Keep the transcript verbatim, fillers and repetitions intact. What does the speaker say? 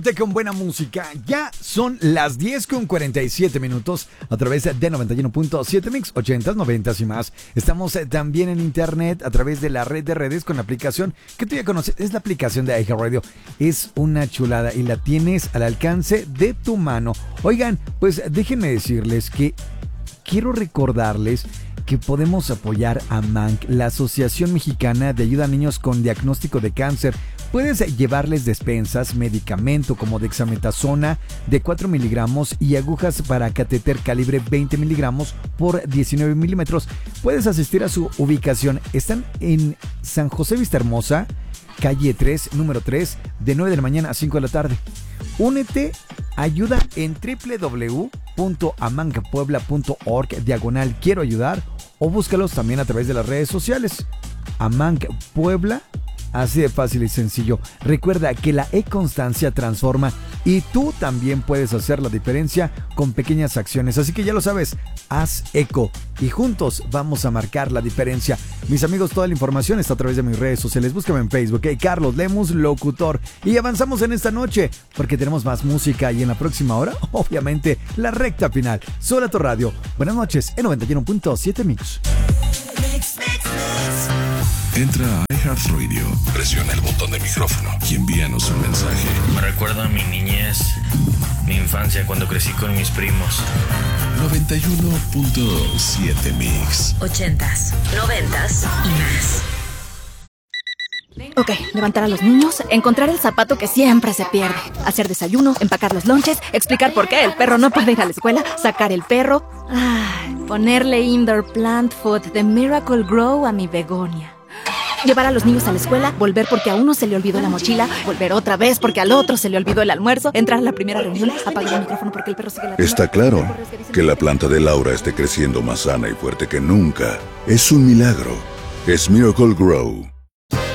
Con buena música, ya son las diez con cuarenta y siete minutos a través de noventa y uno punto siete Mix, ochentas, noventas y más. Estamos también en internet a través de la red de redes con la aplicación que tú ya conoces, es la aplicación de iHeartRadio. Es una chulada y la tienes al alcance de tu mano. Oigan, pues déjenme decirles que quiero recordarles que podemos apoyar a M A N C, la Asociación Mexicana de Ayuda a Niños con Diagnóstico de Cáncer. Puedes llevarles despensas, medicamento como dexametasona de cuatro miligramos y agujas para catéter calibre veinte miligramos por diecinueve milímetros. Puedes asistir a su ubicación. Están en San José Vistahermosa, calle tres, número tres, de nueve de la mañana a cinco de la tarde. Únete, ayuda en doble u doble u doble u punto amancapuebla punto org diagonal quiero ayudar o búscalos también a través de las redes sociales. Amanc Puebla, así de fácil y sencillo. Recuerda que la e-constancia transforma y tú también puedes hacer la diferencia con pequeñas acciones. Así que ya lo sabes, haz eco y juntos vamos a marcar la diferencia. Mis amigos, toda la información está a través de mis redes sociales. Búscame en Facebook, hey, Carlos Lemus, locutor. Y avanzamos en esta noche porque tenemos más música y en la próxima hora, obviamente, la recta final. Sola tu radio. Buenas noches en noventa y uno punto siete Mix. Entra a iHeartRadio, presiona el botón de micrófono y envíanos un mensaje. Me recuerda a mi niñez, mi infancia cuando crecí con mis primos. noventa y uno punto siete Mix. Ochentas, noventas y más. Ok, levantar a los niños, encontrar el zapato que siempre se pierde, hacer desayuno, empacar los lonches, explicar por qué el perro no puede ir a la escuela, sacar el perro, ay, ponerle indoor plant food de Miracle Grow a mi begonia. Llevar a los niños a la escuela, volver porque a uno se le olvidó la mochila, volver otra vez porque al otro se le olvidó el almuerzo, entrar a la primera reunión, apagar el micrófono porque el perro sigue la... Está claro que la planta de Laura esté creciendo más sana y fuerte que nunca. Es un milagro. Es Miracle Grow.